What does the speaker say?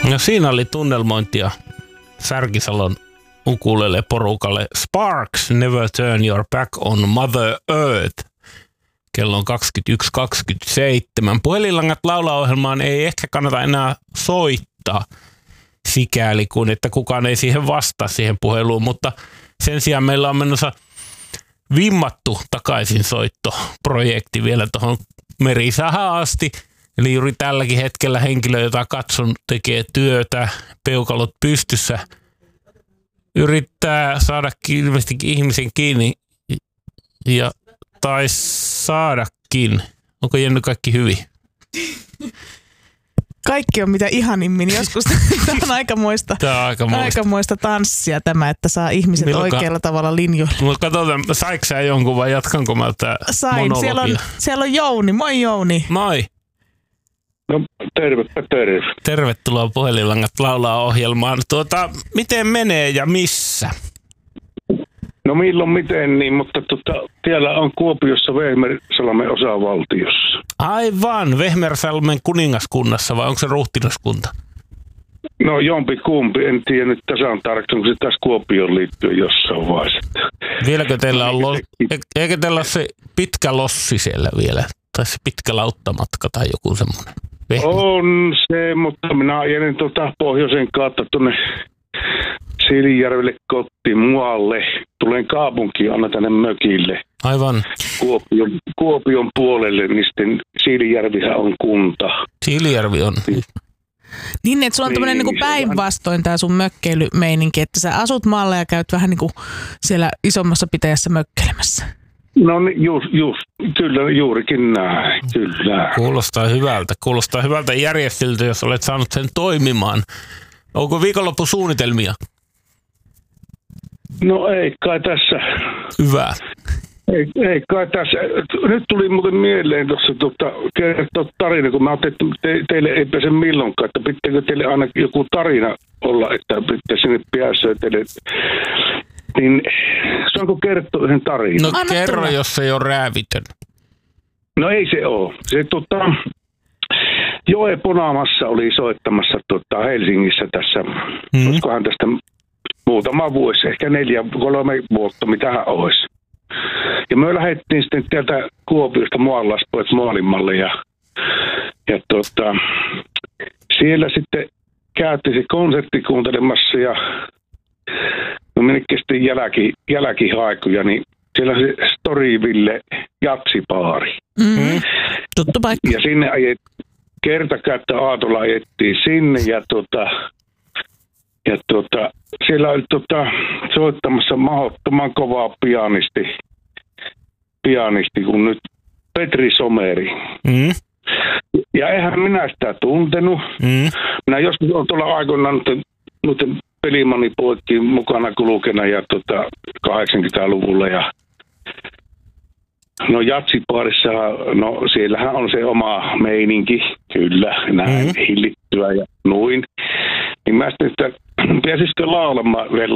No siinä oli tunnelmointia Särkisalon ukulele porukalle. Sparks, Never Turn Your Back on Mother Earth. Kello on 21.27. Puhelinlangat laulaohjelmaan ei ehkä kannata enää soittaa sikäli kuin, että kukaan ei siihen vastaa siihen puheluun, mutta sen sijaan meillä on menossa vimmattu takaisinsoittoprojekti vielä tuohon Merisahaan asti. Eli juuri tälläkin hetkellä henkilö, jota katson, tekee työtä, peukalot pystyssä, yrittää saada ilmeisesti ihmisen kiinni ja taisi saadakin. Onko Jenny kaikki hyvin? Kaikki on mitä ihanimmin. Joskus tämä on aikamoista tanssia tämä, että saa ihmiset oikealla tavalla linjoille. Mutta katsotaan, saiko sä jonkun vai jatkanko mä tätä monologia? Siellä on Jouni. Moi Jouni. Moi. No terve. Tervetuloa Puhelinlangat laulaa ohjelmaan. Miten menee ja missä? No milloin miten niin, mutta siellä on Kuopiossa Vehmersalmen osavaltiossa. Aivan, Vehmersalmen kuningaskunnassa vai onko se ruhtinaskunta? No jompikumpi, en tiedä nyt tasan tarkkaan, kun se taas Kuopioon liittyy jossain vaiheessa. Vieläkö teillä on, eikö teillä ole se pitkä lossi siellä vielä? Tai se pitkä lauttamatka tai joku semmoinen? On se, mutta minä ajelin pohjoisen kautta tuonne Siilinjärvelle kotiin muualle. Tulen kaupunkiin aina tänne mökille. Aivan. Kuopion puolelle, niin sitten Siilinjärvihän on kunta. Siilinjärvi on. Niin, että sulla on tämmöinen niin päinvastoin tämä sun mökkeilymeininki, että sä asut maalla ja käyt vähän niin kuin siellä isommassa pitäjässä mökkeilemässä. No kyllä juurikin näin, kyllä. Kuulostaa hyvältä järjestöltä, jos olet saanut sen toimimaan. Onko viikonloppusuunnitelmia? No ei kai tässä. Hyvä. Ei kai tässä. Nyt tuli muuten mieleen tuossa kertoa tarina, kun mä ajattelin, että teille ei pääse milloinkaan, että pitääkö teille aina joku tarina olla, että pitää sinne päässä teille. Niin saanko kertoa yhden tarinan? No kerro, jos se ei ole räävitön. No ei se ole. Se Joe Ponamassa oli soittamassa Helsingissä tässä, olisikohan tästä muutama vuosi, ehkä 4-3 vuotta, mitähän olisi. Ja me lähdettiin sitten täältä Kuopiosta Moallaspoet maailmalle ja siellä sitten käytiin se konsertti kuuntelemassa ja no minnekin sitten jälkihaikuja, niin siellä se Storyville jatsipaari. Mm-hmm. Tuttu paikka. Ja sinne kertakäyttä aatolla ajettiin sinne ja siellä oli soittamassa mahdottoman kovaa pianisti kuin nyt Petri Someri. Mm. Ja eihän minä sitä tuntenut. Mm. Minä joskus olen tuolla aikoinaan noiden pelimanipoikkiin mukana kulkena ja 80-luvulla ja no jatsipaarissa, no siellähän on se oma meininki, kyllä, näin hillittyä ja noin. Niin mä sitten, pääsisikö laulamaan